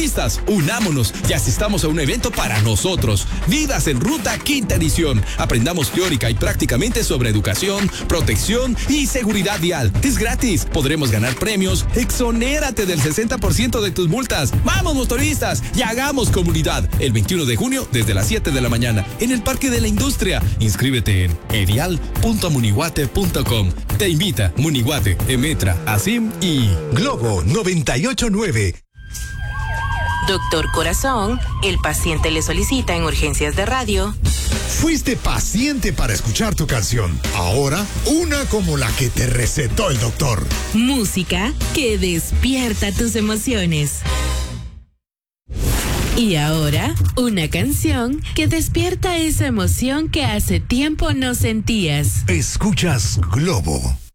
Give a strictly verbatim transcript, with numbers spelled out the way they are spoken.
Motoristas, unámonos y asistamos a un evento para nosotros. Vidas en Ruta Quinta Edición. Aprendamos teórica y prácticamente sobre educación, protección y seguridad vial. Es gratis. Podremos ganar premios. Exonérate del sesenta por ciento de tus multas. ¡Vamos, motoristas! Y hagamos comunidad. El veintiuno de junio desde las siete de la mañana en el Parque de la Industria. Inscríbete en edial punto munihuate punto com. Te invita Munihuate, Emetra, ASIM y Globo noventa y ocho punto nueve. Doctor Corazón, el paciente le solicita en urgencias de radio. Fuiste paciente para escuchar tu canción. Ahora, una como la que te recetó el doctor. Música que despierta tus emociones. Y ahora, una canción que despierta esa emoción que hace tiempo no sentías. Escuchas Globo.